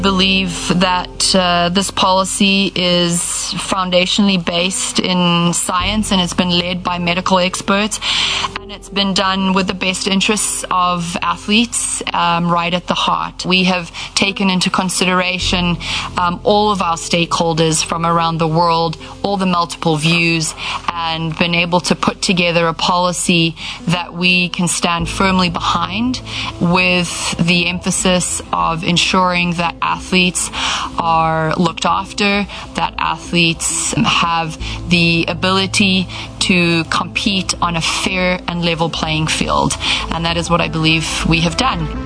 Believe that this policy is foundationally based in science and it's been led by medical experts and it's been done with the best interests of athletes right at the heart. We have taken into consideration all of our stakeholders from around the world, all the multiple views, and been able to put together a policy that we can stand firmly behind, with the emphasis of ensuring that athletes are looked after, that athletes have the ability to compete on a fair and level playing field. And that is what I believe we have done.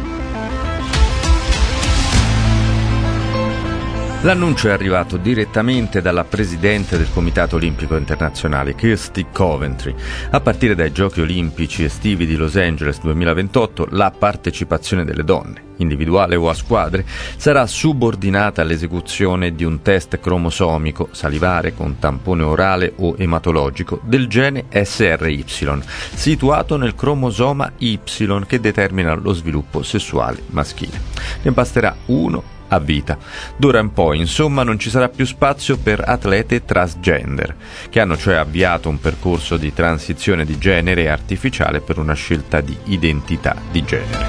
L'annuncio è arrivato direttamente dalla presidente del Comitato Olimpico Internazionale, Kirsty Coventry. A partire dai Giochi Olimpici estivi di Los Angeles 2028, la partecipazione delle donne, individuale o a squadre, sarà subordinata all'esecuzione di un test cromosomico salivare con tampone orale o ematologico del gene SRY, situato nel cromosoma Y che determina lo sviluppo sessuale maschile. Ne basterà uno a vita. D'ora in poi, insomma, non ci sarà più spazio per atlete transgender, che hanno cioè avviato un percorso di transizione di genere artificiale per una scelta di identità di genere.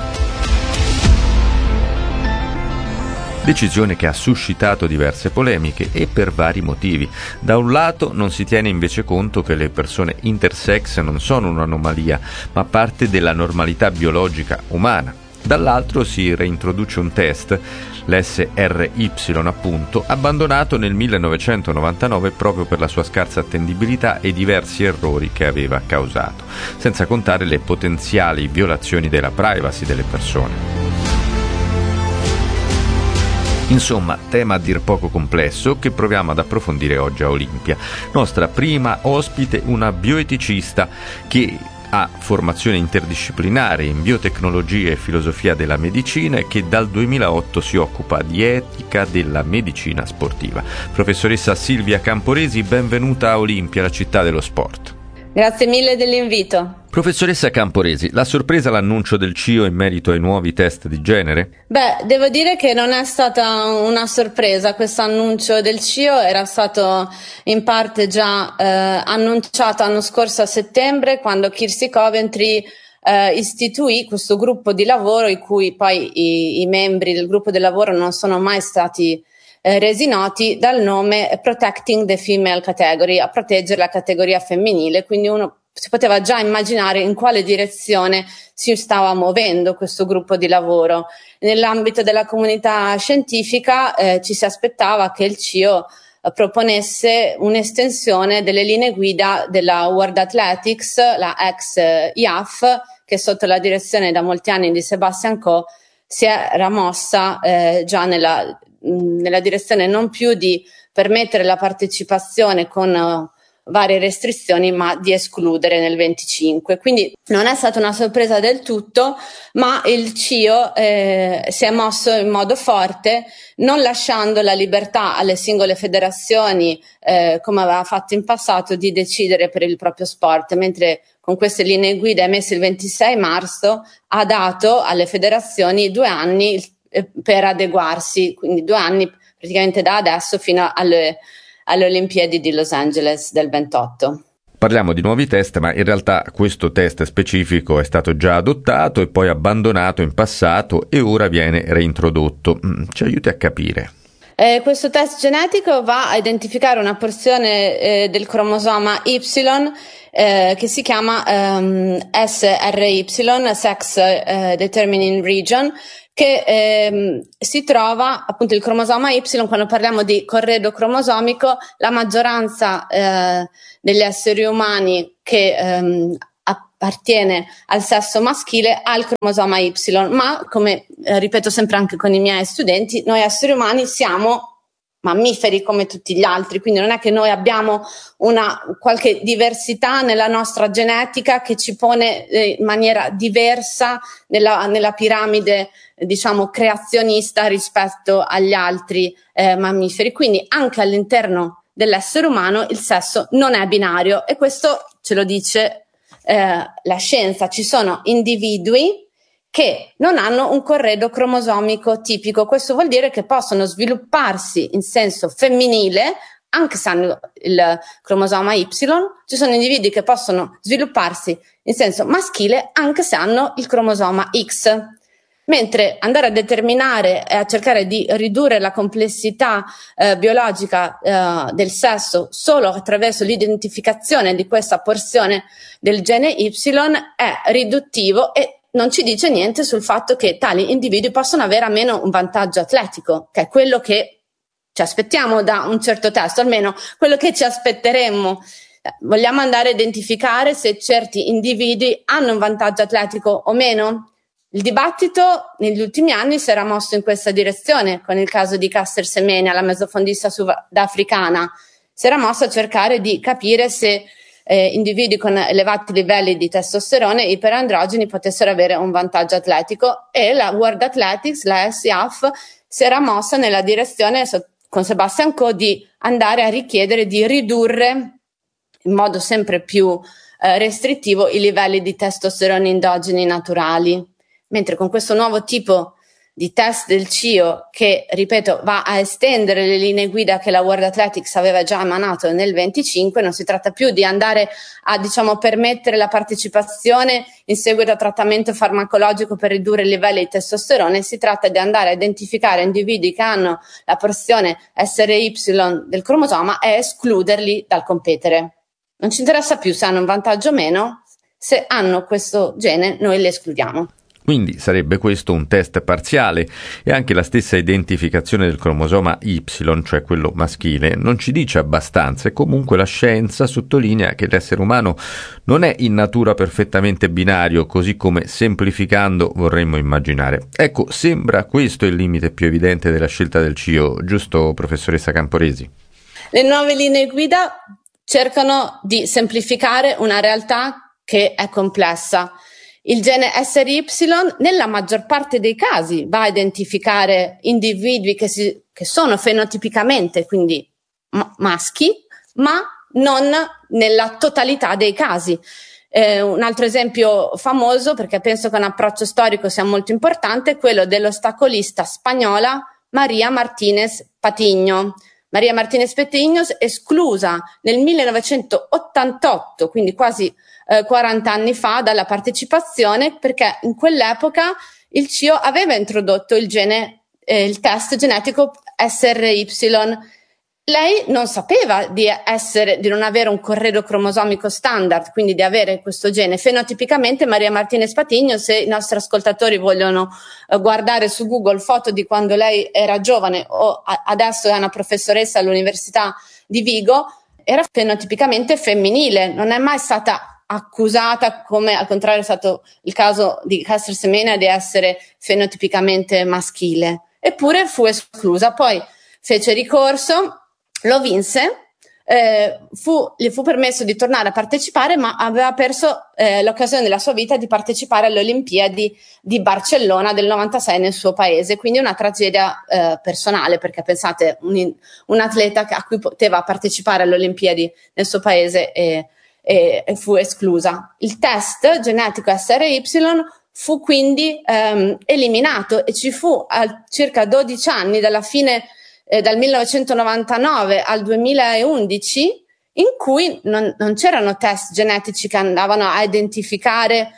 Decisione che ha suscitato diverse polemiche e per vari motivi. Da un lato non si tiene invece conto che le persone intersex non sono un'anomalia, ma parte della normalità biologica umana. Dall'altro si reintroduce un test, l'SRY appunto, abbandonato nel 1999 proprio per la sua scarsa attendibilità e diversi errori che aveva causato, senza contare le potenziali violazioni della privacy delle persone. Insomma, tema a dir poco complesso che proviamo ad approfondire oggi a Olimpia. Nostra prima ospite, una bioeticista che ha formazione interdisciplinare in biotecnologie e filosofia della medicina e che dal 2008 si occupa di etica della medicina sportiva. Professoressa Silvia Camporesi, benvenuta a Olimpia, la città dello sport. Grazie mille dell'invito. Professoressa Camporesi, l'ha sorpresa l'annuncio del CIO in merito ai nuovi test di genere? Devo dire che non è stata una sorpresa questo annuncio del CIO, era stato in parte già annunciato l'anno scorso a settembre, quando Kirsty Coventry istituì questo gruppo di lavoro, in cui poi i membri del gruppo di lavoro non sono mai stati resi noti, dal nome Protecting the Female Category, a proteggere la categoria femminile. Quindi uno si poteva già immaginare in quale direzione si stava muovendo questo gruppo di lavoro. Nell'ambito della comunità scientifica ci si aspettava che il CIO proponesse un'estensione delle linee guida della World Athletics, la ex IAF, che sotto la direzione da molti anni di Sebastian Coe si era mossa già nella direzione non più di permettere la partecipazione con varie restrizioni, ma di escludere nel 25. Quindi non è stata una sorpresa del tutto, ma il CIO si è mosso in modo forte, non lasciando la libertà alle singole federazioni, come aveva fatto in passato, di decidere per il proprio sport, mentre con queste linee guida emesse il 26 marzo ha dato alle federazioni 2 anni per adeguarsi, quindi 2 anni praticamente da adesso fino alle Olimpiadi di Los Angeles del 28. Parliamo di nuovi test, ma in realtà questo test specifico è stato già adottato e poi abbandonato in passato e ora viene reintrodotto. Ci aiuti a capire. Questo test genetico va a identificare una porzione del cromosoma Y che si chiama SRY, Sex Determining Region, che si trova appunto il cromosoma Y. Quando parliamo di corredo cromosomico, la maggioranza degli esseri umani che appartiene al sesso maschile ha il cromosoma Y, ma come ripeto sempre anche con i miei studenti, noi esseri umani siamo mammiferi come tutti gli altri, quindi non è che noi abbiamo una qualche diversità nella nostra genetica che ci pone in maniera diversa nella piramide, diciamo, creazionista rispetto agli altri mammiferi. Quindi anche all'interno dell'essere umano il sesso non è binario, e questo ce lo dice la scienza. Ci sono individui che non hanno un corredo cromosomico tipico. Questo vuol dire che possono svilupparsi in senso femminile anche se hanno il cromosoma Y. Ci sono individui che possono svilupparsi in senso maschile anche se hanno il cromosoma X. Mentre andare a determinare e a cercare di ridurre la complessità biologica del sesso solo attraverso l'identificazione di questa porzione del gene Y è riduttivo e non ci dice niente sul fatto che tali individui possono avere almeno un vantaggio atletico, che è quello che ci aspettiamo da un certo testo, almeno quello che ci aspetteremmo. Vogliamo andare a identificare se certi individui hanno un vantaggio atletico o meno? Il dibattito negli ultimi anni si era mosso in questa direzione, con il caso di Caster Semenya, la mesofondista sudafricana. Si era mosso a cercare di capire se individui con elevati livelli di testosterone iperandrogeni potessero avere un vantaggio atletico, e la World Athletics, la SIAF, si era mossa nella direzione con Sebastian Coe di andare a richiedere di ridurre in modo sempre più restrittivo i livelli di testosterone endogeni naturali. Mentre con questo nuovo tipo di test del CIO, che ripeto va a estendere le linee guida che la World Athletics aveva già emanato nel 25, non si tratta più di andare a permettere la partecipazione in seguito a trattamento farmacologico per ridurre i livelli di testosterone, si tratta di andare a identificare individui che hanno la porzione SRY del cromosoma e escluderli dal competere. Non ci interessa più se hanno un vantaggio o meno, se hanno questo gene noi li escludiamo. Quindi sarebbe questo un test parziale, e anche la stessa identificazione del cromosoma Y, cioè quello maschile, non ci dice abbastanza, e comunque la scienza sottolinea che l'essere umano non è in natura perfettamente binario, così come semplificando vorremmo immaginare. Ecco, sembra questo il limite più evidente della scelta del CIO, giusto, professoressa Camporesi? Le nuove linee guida cercano di semplificare una realtà che è complessa. Il gene SRY nella maggior parte dei casi va a identificare individui che sono fenotipicamente quindi maschi, ma non nella totalità dei casi. Un altro esempio famoso, perché penso che un approccio storico sia molto importante, è quello dell'ostacolista spagnola María Martínez Patiño. María Martínez Patiño esclusa nel 1988, quindi quasi 40 anni fa, dalla partecipazione, perché in quell'epoca il CIO aveva introdotto il test genetico SRY. Lei non sapeva di non avere un corredo cromosomico standard, quindi di avere questo gene. Fenotipicamente María Martínez Patiño, se i nostri ascoltatori vogliono guardare su Google foto di quando lei era giovane o adesso è una professoressa all'Università di Vigo, era fenotipicamente femminile, non è mai stata accusata, come al contrario è stato il caso di Caster Semenya, di essere fenotipicamente maschile. Eppure fu esclusa, poi fece ricorso, lo vinse, gli fu permesso di tornare a partecipare, ma aveva perso l'occasione della sua vita di partecipare alle Olimpiadi di Barcellona del 96 nel suo paese, quindi una tragedia personale, perché pensate, un atleta a cui poteva partecipare alle Olimpiadi nel suo paese e fu esclusa. Il test genetico SRY fu quindi eliminato, e ci fu a circa 12 anni dalla fine dal 1999 al 2011 in cui non c'erano test genetici che andavano a identificare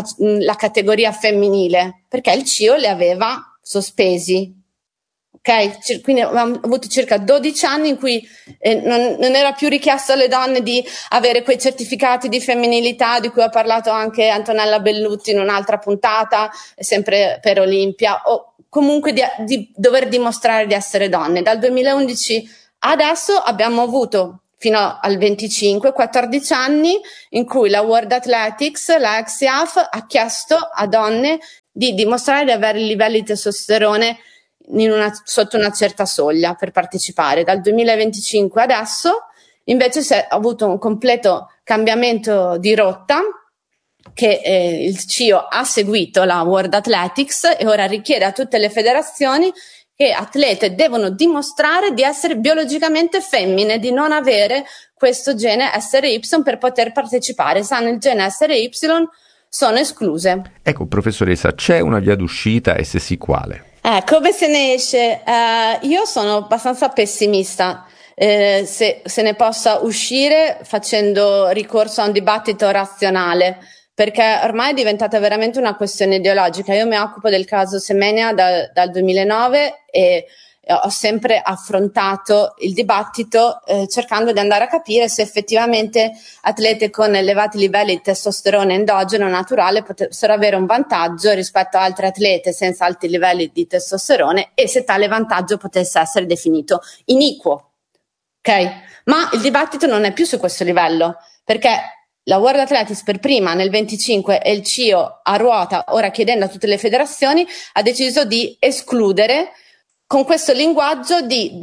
la categoria femminile, perché il CIO li aveva sospesi. Ok, quindi abbiamo avuto circa 12 anni in cui non era più richiesto alle donne di avere quei certificati di femminilità di cui ha parlato anche Antonella Bellutti in un'altra puntata, sempre per Olimpia, o comunque di dover dimostrare di essere donne. Dal 2011 adesso abbiamo avuto fino al 25, 14 anni in cui la World Athletics, la XIAF, ha chiesto a donne di dimostrare di avere i livelli di testosterone sotto una certa soglia per partecipare. Dal 2025 adesso invece si è avuto un completo cambiamento di rotta, che il CIO ha seguito la World Athletics e ora richiede a tutte le federazioni che atlete devono dimostrare di essere biologicamente femmine, di non avere questo gene SRY per poter partecipare. Se hanno il gene SRY sono escluse. Ecco, professoressa, c'è una via d'uscita e se sì, quale? Come se ne esce? Io sono abbastanza pessimista. Se ne possa uscire facendo ricorso a un dibattito razionale, perché ormai è diventata veramente una questione ideologica. Io mi occupo del caso Semenya dal 2009 e ho sempre affrontato il dibattito cercando di andare a capire se effettivamente atlete con elevati livelli di testosterone endogeno naturale potessero avere un vantaggio rispetto a altre atlete senza alti livelli di testosterone e se tale vantaggio potesse essere definito iniquo. Ok? Ma il dibattito non è più su questo livello, perché la World Athletics per prima nel 25 e il CIO a ruota, ora chiedendo a tutte le federazioni, ha deciso di escludere con questo linguaggio di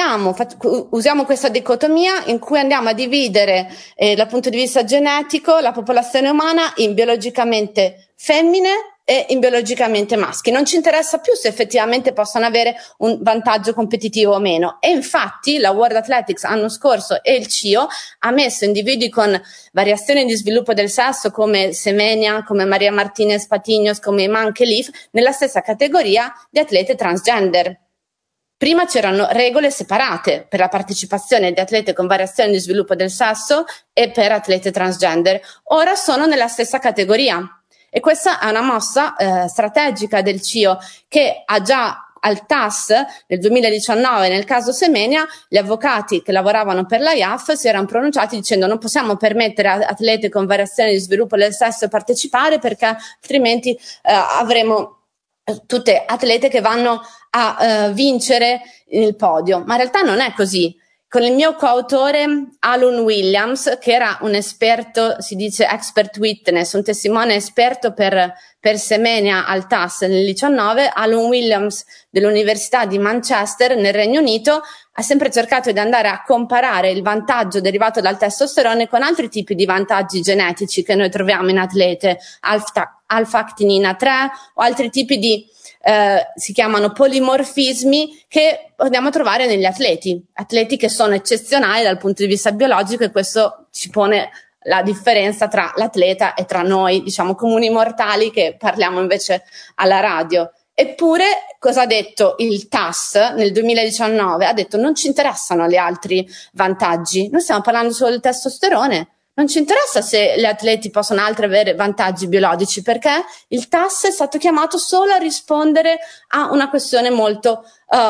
usiamo questa dicotomia in cui andiamo a dividere dal punto di vista genetico la popolazione umana in biologicamente femmine e in biologicamente maschi. Non ci interessa più se effettivamente possono avere un vantaggio competitivo o meno. E infatti la World Athletics l'anno scorso e il CIO ha messo individui con variazioni di sviluppo del sesso come Semenya, come Maria Martinez Patiños, come Iman Khelif nella stessa categoria di atlete transgender. Prima c'erano regole separate per la partecipazione di atlete con variazioni di sviluppo del sesso e per atlete transgender. Ora sono nella stessa categoria. E questa è una mossa strategica del CIO che ha già al TAS nel 2019 nel caso Semenya gli avvocati che lavoravano per la IAF si erano pronunciati dicendo non possiamo permettere a atleti con variazioni di sviluppo del sesso partecipare perché altrimenti avremo tutte atlete che vanno a vincere il podio, ma in realtà non è così. Con il mio coautore Alun Williams, che era un esperto, si dice expert witness, un testimone esperto per Semenya al TAS nel 2019, Alun Williams dell'Università di Manchester nel Regno Unito ha sempre cercato di andare a comparare il vantaggio derivato dal testosterone con altri tipi di vantaggi genetici che noi troviamo in atlete, alfa-actinina 3 o altri tipi di si chiamano polimorfismi che andiamo a trovare negli atleti che sono eccezionali dal punto di vista biologico e questo ci pone la differenza tra l'atleta e tra noi, diciamo comuni mortali che parliamo invece alla radio. Eppure cosa ha detto il TAS nel 2019? Ha detto non ci interessano gli altri vantaggi, noi stiamo parlando solo del testosterone. Non ci interessa se gli atleti possono altri avere vantaggi biologici perché il TAS è stato chiamato solo a rispondere a una questione molto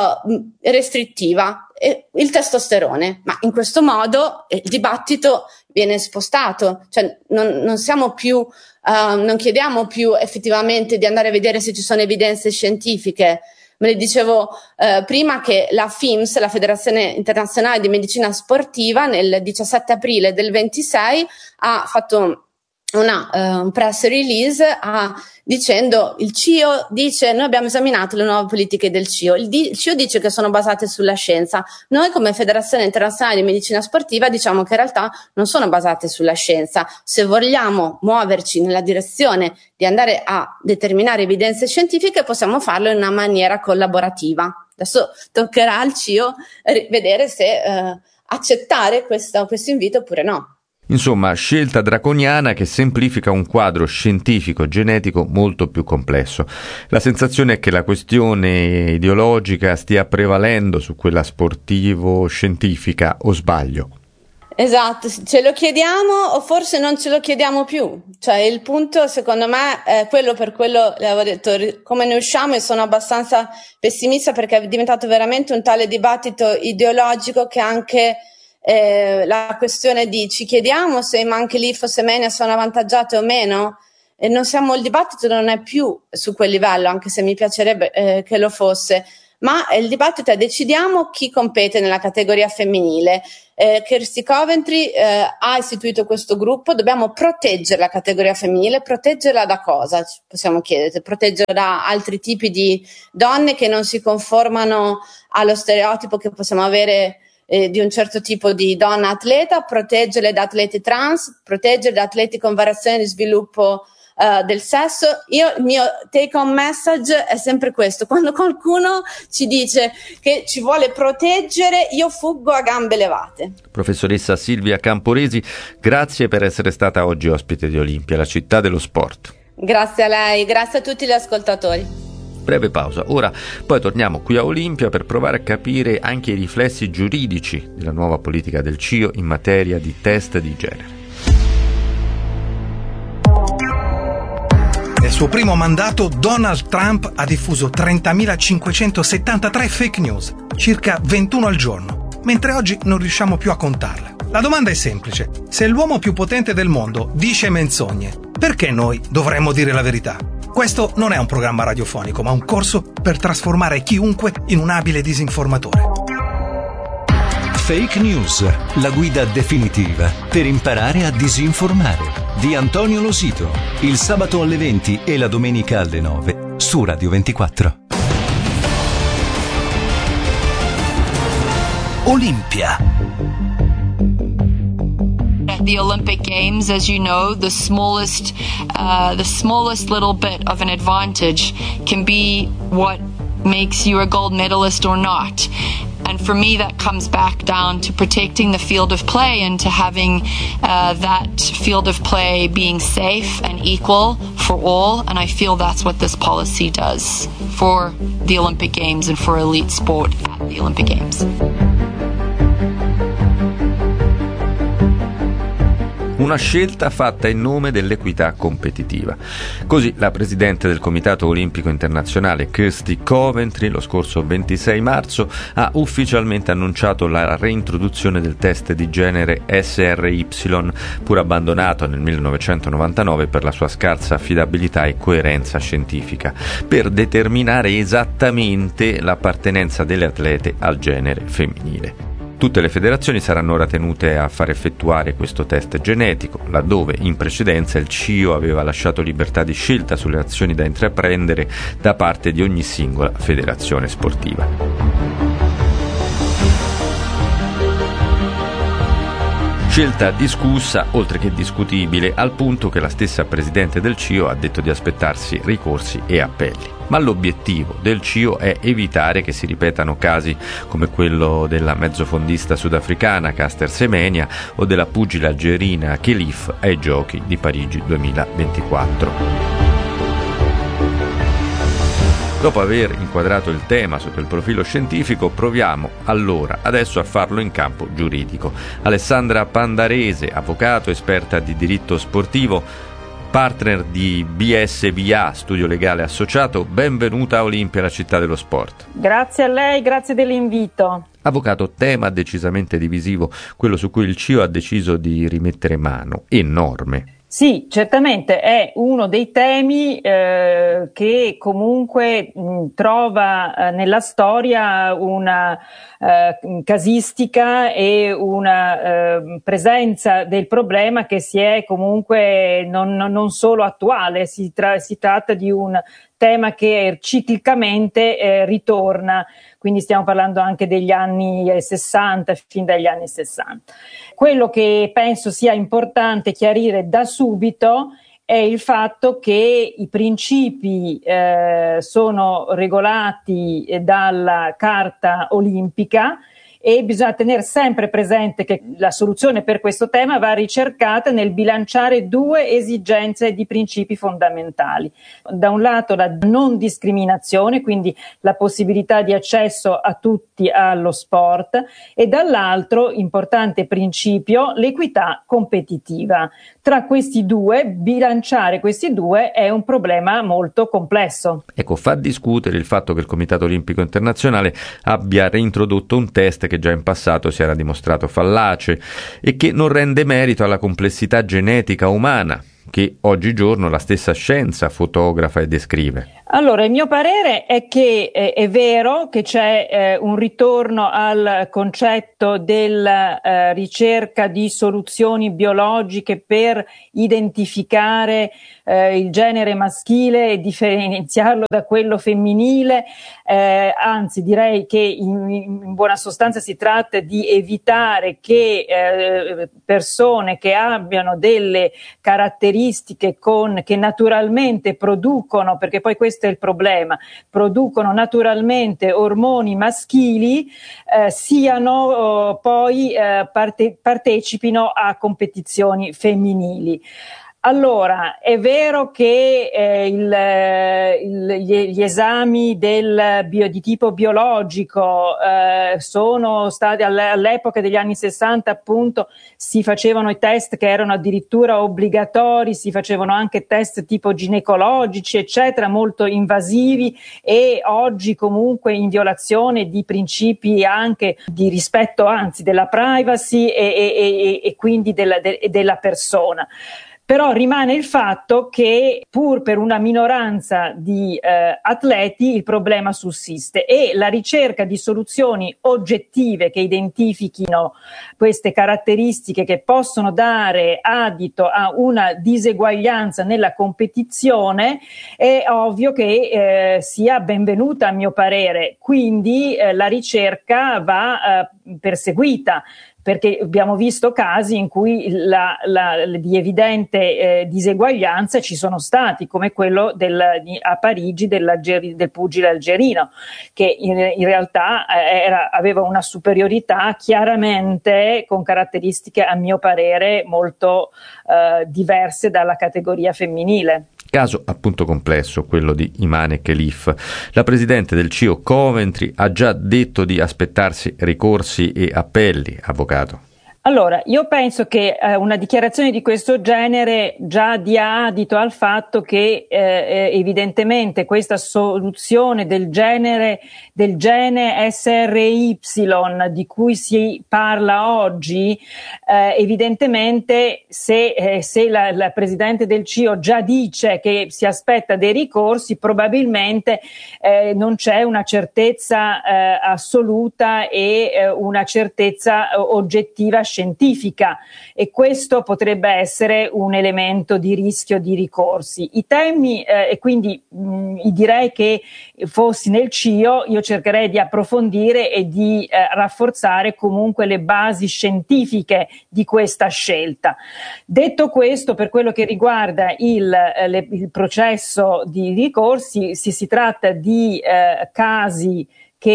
restrittiva, il testosterone. Ma in questo modo il dibattito viene spostato, cioè non siamo più, non chiediamo più effettivamente di andare a vedere se ci sono evidenze scientifiche. Me ne dicevo prima che la FIMS, la Federazione Internazionale di Medicina Sportiva, nel 17 aprile del 26 ha fatto un press release dicendo il CIO dice noi abbiamo esaminato le nuove politiche del CIO, il CIO dice che sono basate sulla scienza, noi come Federazione Internazionale di Medicina Sportiva diciamo che in realtà non sono basate sulla scienza, se vogliamo muoverci nella direzione di andare a determinare evidenze scientifiche possiamo farlo in una maniera collaborativa. Adesso toccherà al CIO vedere se accettare questo invito oppure no. Insomma, scelta draconiana che semplifica un quadro scientifico genetico molto più complesso. La sensazione è che la questione ideologica stia prevalendo su quella sportivo-scientifica, o sbaglio? Esatto, ce lo chiediamo o forse non ce lo chiediamo più. Cioè il punto secondo me è quello, per quello le avevo detto come ne usciamo e sono abbastanza pessimista perché è diventato veramente un tale dibattito ideologico che anche la questione di ci chiediamo se Iman Khelif o Semenya sono avvantaggiate o meno, il dibattito non è più su quel livello, anche se mi piacerebbe che lo fosse, ma il dibattito è decidiamo chi compete nella categoria femminile. Kirsty Coventry ha istituito questo gruppo, dobbiamo proteggere la categoria femminile, proteggerla da cosa? Ci possiamo chiedere, proteggerla da altri tipi di donne che non si conformano allo stereotipo che possiamo avere di un certo tipo di donna atleta, proteggerle da atleti trans, proteggerle da atleti con variazioni di sviluppo del sesso. Il mio take home message è sempre questo: quando qualcuno ci dice che ci vuole proteggere, io fuggo a gambe levate. Professoressa Silvia Camporesi, grazie per essere stata oggi ospite di Olimpia, la città dello sport. Grazie a lei, grazie a tutti gli ascoltatori. Breve pausa, ora poi torniamo qui a Olimpia per provare a capire anche i riflessi giuridici della nuova politica del CIO in materia di test di genere. Nel suo primo mandato Donald Trump ha diffuso 30.573 fake news, circa 21 al giorno, mentre oggi non riusciamo più a contarle. La domanda è semplice: se l'uomo più potente del mondo dice menzogne, perché noi dovremmo dire la verità? Questo non è un programma radiofonico, ma un corso per trasformare chiunque in un abile disinformatore. Fake News, la guida definitiva per imparare a disinformare, di Antonio Losito, il sabato alle 20 e la domenica alle 9 su Radio 24. Olimpia. At the Olympic Games, as you know, the smallest little bit of an advantage can be what makes you a gold medalist or not. And for me, that comes back down to protecting the field of play and to having that field of play being safe and equal for all. And I feel that's what this policy does for the Olympic Games and for elite sport at the Olympic Games. Una scelta fatta in nome dell'equità competitiva. Così la presidente del Comitato Olimpico Internazionale Kirsty Coventry lo scorso 26 marzo ha ufficialmente annunciato la reintroduzione del test di genere SRY, pur abbandonato nel 1999 per la sua scarsa affidabilità e coerenza scientifica, per determinare esattamente l'appartenenza delle atlete al genere femminile. Tutte le federazioni saranno ora tenute a far effettuare questo test genetico, laddove in precedenza il CIO aveva lasciato libertà di scelta sulle azioni da intraprendere da parte di ogni singola federazione sportiva. Scelta discussa, oltre che discutibile, al punto che la stessa presidente del CIO ha detto di aspettarsi ricorsi e appelli. Ma l'obiettivo del CIO è evitare che si ripetano casi come quello della mezzofondista sudafricana Caster Semenya o della pugile algerina Khelif ai Giochi di Parigi 2024. Dopo aver inquadrato il tema sotto il profilo scientifico, proviamo allora adesso a farlo in campo giuridico. Alessandra Pandarese, avvocato, esperta di diritto sportivo, partner di BSBA, studio legale associato, benvenuta a Olimpia, la città dello sport. Grazie a lei, grazie dell'invito. Avvocato, tema decisamente divisivo, quello su cui il CIO ha deciso di rimettere mano, e norme. Sì, certamente è uno dei temi che comunque trova nella storia una casistica e una presenza del problema che si è comunque non solo attuale, si tratta di un tema che ciclicamente ritorna, quindi stiamo parlando anche degli anni 60, fin dagli anni 60. Quello che penso sia importante chiarire da subito è il fatto che i principi sono regolati dalla Carta Olimpica e bisogna tenere sempre presente che la soluzione per questo tema va ricercata nel bilanciare due esigenze di principi fondamentali. Da un lato la non discriminazione, quindi la possibilità di accesso a tutti allo sport, e dall'altro, importante principio, l'equità competitiva. Tra questi due, bilanciare questi due è un problema molto complesso. Ecco, fa discutere il fatto che il Comitato Olimpico Internazionale abbia reintrodotto un test che già in passato si era dimostrato fallace e che non rende merito alla complessità genetica umana che oggigiorno la stessa scienza fotografa e descrive. Allora, il mio parere è che è vero che c'è un ritorno al concetto della ricerca di soluzioni biologiche per identificare il genere maschile e differenziarlo da quello femminile, anzi direi che in buona sostanza si tratta di evitare che persone che abbiano delle caratteristiche che naturalmente producono, perché poi questo è il problema, producono naturalmente ormoni maschili, poi partecipino a competizioni femminili. Allora, è vero che gli esami di tipo biologico sono stati all'epoca degli anni 60, appunto, si facevano i test che erano addirittura obbligatori, si facevano anche test tipo ginecologici, eccetera, molto invasivi, e oggi comunque in violazione di principi anche di rispetto, anzi, della privacy e quindi della persona. Però rimane il fatto che pur per una minoranza di atleti il problema sussiste, e la ricerca di soluzioni oggettive che identifichino queste caratteristiche che possono dare adito a una diseguaglianza nella competizione è ovvio che sia benvenuta, a mio parere. Quindi la ricerca va perseguita, perché abbiamo visto casi in cui di evidente diseguaglianza ci sono stati, come quello a Parigi del pugile algerino, che in realtà aveva una superiorità chiaramente con caratteristiche, a mio parere, molto diverse dalla categoria femminile. Caso appunto complesso, quello di Imane Khelif. La presidente del CIO Coventry ha già detto di aspettarsi ricorsi e appelli, avvocato. Allora, io penso che una dichiarazione di questo genere già dia adito al fatto che evidentemente questa soluzione del gene SRY di cui si parla oggi, evidentemente se la Presidente del CIO già dice che si aspetta dei ricorsi, probabilmente non c'è una certezza assoluta e una certezza oggettiva scientifica, e questo potrebbe essere un elemento di rischio di ricorsi. I temi, e quindi direi che fossi nel CIO io cercherei di approfondire e di rafforzare comunque le basi scientifiche di questa scelta. Detto questo, per quello che riguarda il processo di ricorsi, si tratta di casi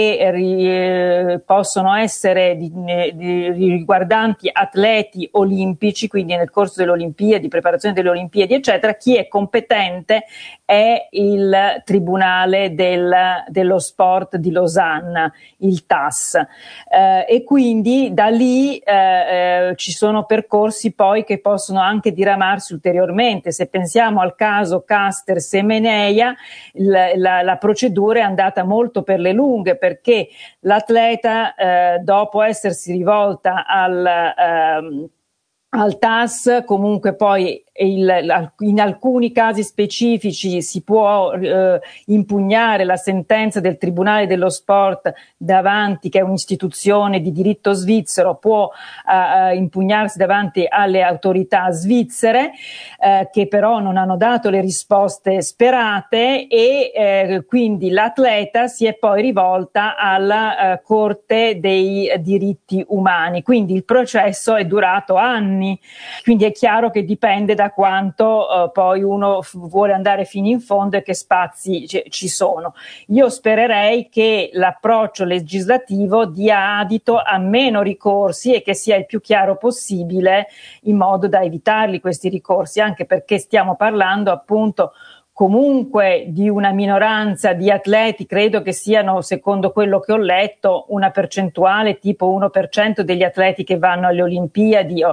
che possono essere riguardanti atleti olimpici, quindi nel corso delle Olimpiadi, preparazione delle Olimpiadi, eccetera. Chi è competente è il Tribunale dello Sport di Losanna, il TAS, e quindi da lì ci sono percorsi poi che possono anche diramarsi ulteriormente. Se pensiamo al caso Caster-Semenea, la procedura è andata molto per le lunghe, perché l'atleta dopo essersi rivolta al TAS, comunque poi in alcuni casi specifici si può impugnare la sentenza del Tribunale dello Sport davanti, che è un'istituzione di diritto svizzero, può impugnarsi davanti alle autorità svizzere, che però non hanno dato le risposte sperate, e quindi l'atleta si è poi rivolta alla Corte dei diritti umani. Quindi il processo è durato anni, quindi è chiaro che dipende da quanto poi uno vuole andare fino in fondo e che spazi ci sono. Io spererei che l'approccio legislativo dia adito a meno ricorsi e che sia il più chiaro possibile, in modo da evitarli questi ricorsi, anche perché stiamo parlando appunto comunque di una minoranza di atleti. Credo che siano, secondo quello che ho letto, una percentuale tipo 1% degli atleti che vanno alle Olimpiadi.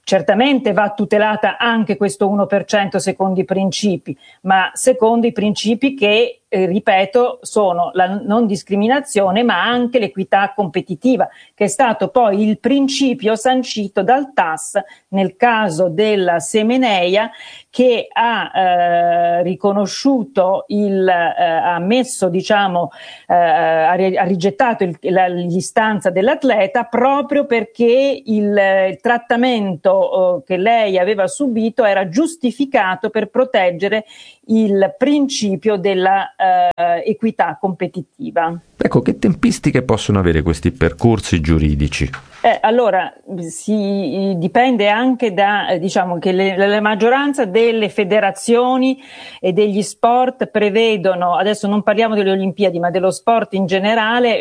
Certamente va tutelata anche questo 1% secondo i principi, ma secondo i principi che, ripeto, sono la non discriminazione ma anche l'equità competitiva, che è stato poi il principio sancito dal TAS nel caso della Semeneia, che ha riconosciuto ha messo, ha rigettato l'istanza dell'atleta proprio perché il trattamento che lei aveva subito era giustificato per proteggere il principio della equità competitiva. Ecco, che tempistiche possono avere questi percorsi giuridici? Allora, dipende anche che la maggioranza delle federazioni e degli sport prevedono, adesso non parliamo delle Olimpiadi, ma dello sport in generale,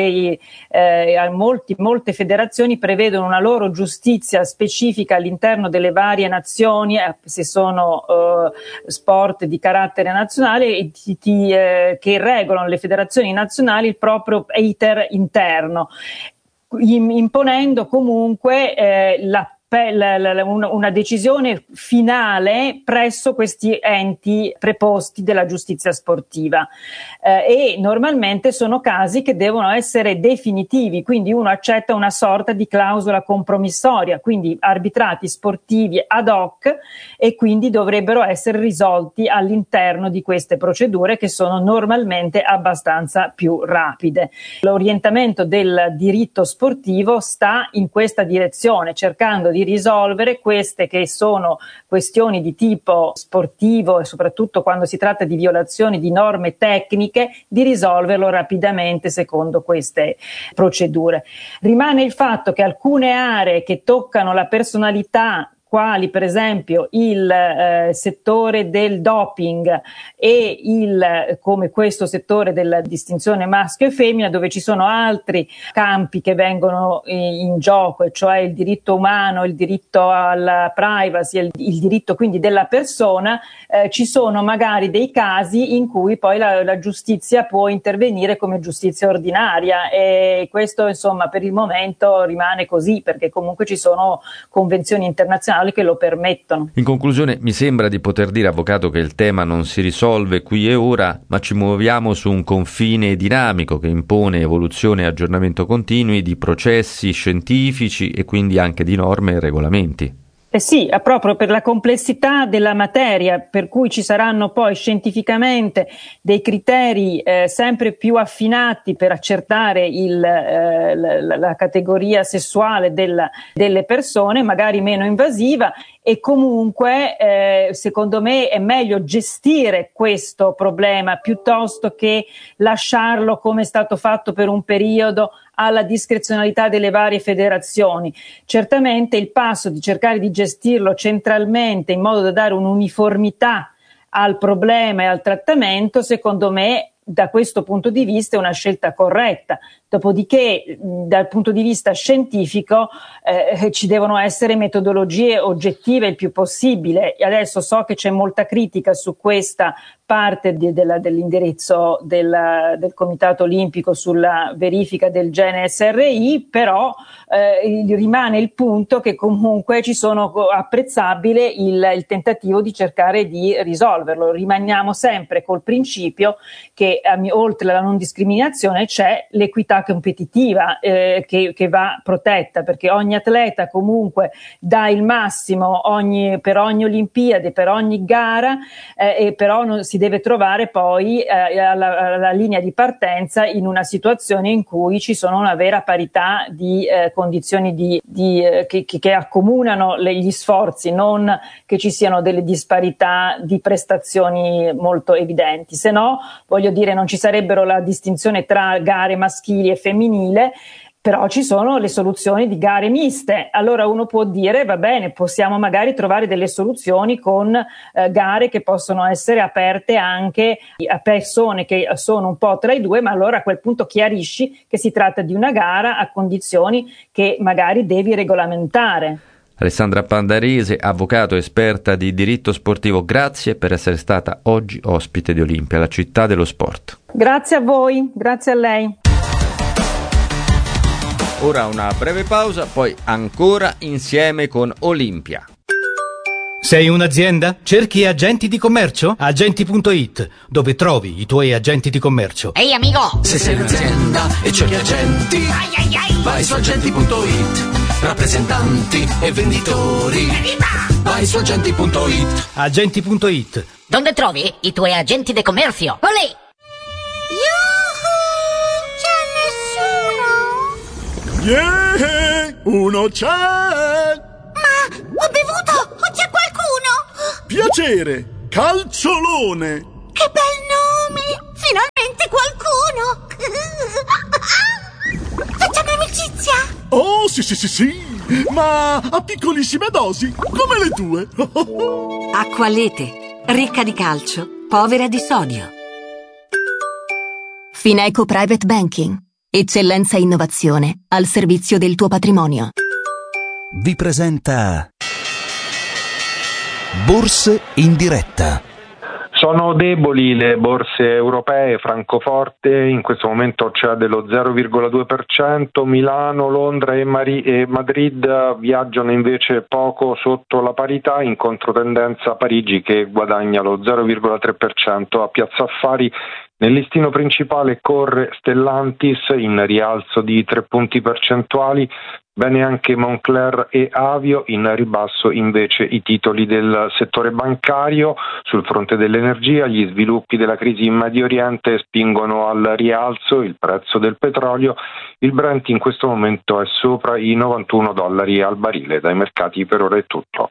molte federazioni prevedono una loro giustizia specifica all'interno delle varie nazioni, se sono sport di carattere nazionale, che regolano le federazioni nazionali il proprio iter interno, imponendo comunque una decisione finale presso questi enti preposti della giustizia sportiva, e normalmente sono casi che devono essere definitivi, quindi uno accetta una sorta di clausola compromissoria, quindi arbitrati sportivi ad hoc, e quindi dovrebbero essere risolti all'interno di queste procedure che sono normalmente abbastanza più rapide. L'orientamento del diritto sportivo sta in questa direzione, cercando di risolvere queste che sono questioni di tipo sportivo, e soprattutto quando si tratta di violazioni di norme tecniche, di risolverlo rapidamente secondo queste procedure. Rimane il fatto che alcune aree che toccano la personalità, quali per esempio il settore del doping e come questo settore della distinzione maschio e femmina, dove ci sono altri campi che vengono in gioco, e cioè il diritto umano, il diritto alla privacy, il diritto quindi della persona, ci sono magari dei casi in cui poi la giustizia può intervenire come giustizia ordinaria, e questo insomma per il momento rimane così, perché comunque ci sono convenzioni internazionali che lo permettono. In conclusione, mi sembra di poter dire, avvocato, che il tema non si risolve qui e ora, ma ci muoviamo su un confine dinamico che impone evoluzione e aggiornamento continui di processi scientifici e quindi anche di norme e regolamenti. Sì, proprio per la complessità della materia, per cui ci saranno poi scientificamente dei criteri sempre più affinati per accertare la categoria sessuale delle persone, magari meno invasiva, e comunque secondo me è meglio gestire questo problema piuttosto che lasciarlo, come è stato fatto per un periodo, alla discrezionalità delle varie federazioni. Certamente il passo di cercare di gestirlo centralmente in modo da dare un'uniformità al problema e al trattamento, secondo me da questo punto di vista è una scelta corretta. Dopodiché dal punto di vista scientifico ci devono essere metodologie oggettive il più possibile. E adesso so che c'è molta critica su questa parte dell'indirizzo del Comitato Olimpico sulla verifica del gene SRI, però rimane il punto che comunque ci sono apprezzabile il tentativo di cercare di risolverlo. Rimaniamo sempre col principio che oltre alla non discriminazione c'è l'equità competitiva che va protetta, perché ogni atleta comunque dà il massimo per ogni Olimpiade, per ogni gara, e però non si deve trovare poi alla linea di partenza in una situazione in cui ci sono una vera parità di condizioni che accomunano gli sforzi, non che ci siano delle disparità di prestazioni molto evidenti. Se no, voglio dire, non ci sarebbero la distinzione tra gare maschili e femminile, però ci sono le soluzioni di gare miste. Allora uno può dire, va bene, possiamo magari trovare delle soluzioni con gare che possono essere aperte anche a persone che sono un po' tra i due, ma allora a quel punto chiarisci che si tratta di una gara a condizioni che magari devi regolamentare. Alessandra Pandarese, avvocato esperta di diritto sportivo, grazie per essere stata oggi ospite di Olimpia, la città dello sport. Grazie a voi, grazie a lei. Ora una breve pausa, poi ancora insieme con Olimpia. Sei un'azienda? Cerchi agenti di commercio? Agenti.it, dove trovi i tuoi agenti di commercio. Ehi amico! Se sei un'azienda e cerchi agenti, vai su agenti.it. Rappresentanti e venditori, vai su agenti.it. Agenti.it. Dove trovi i tuoi agenti di commercio? Olè! C'è nessuno? Yeah! Uno c'è! Ma ho bevuto! O c'è qualcuno? Piacere! Calciolone! Che bel nome! Finalmente qualcuno! Facciamo amicizia? Oh, sì! Ma a piccolissime dosi, come le tue! Acqua Lete, ricca di calcio, povera di sodio. Fineco Private Banking. Eccellenza e innovazione al servizio del tuo patrimonio. Vi presenta Borse in diretta. Sono deboli le borse europee. Francoforte in questo momento c'è dello 0,2%, Milano, Londra e Madrid viaggiano invece poco sotto la parità, in controtendenza Parigi che guadagna lo 0,3%. A Piazza Affari nel listino principale corre Stellantis in rialzo di 3 punti percentuali, bene anche Moncler e Avio, in ribasso invece i titoli del settore bancario. Sul fronte dell'energia gli sviluppi della crisi in Medio Oriente spingono al rialzo il prezzo del petrolio. Il Brent in questo momento è sopra i $91 al barile. Dai mercati per ora è tutto.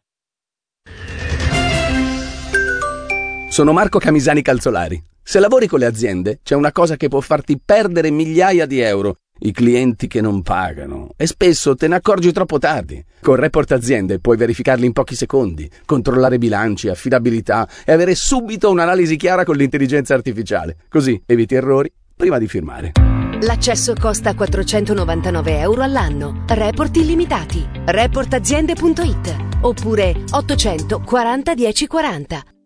Sono Marco Camisani Calzolari. Se lavori con le aziende, c'è una cosa che può farti perdere migliaia di euro: i clienti che non pagano. E spesso te ne accorgi troppo tardi. Con Report Aziende puoi verificarli in pochi secondi, controllare bilanci, affidabilità e avere subito un'analisi chiara con l'intelligenza artificiale. Così eviti errori prima di firmare. L'accesso costa 499 euro all'anno. Report illimitati. Reportaziende.it oppure 840 1040.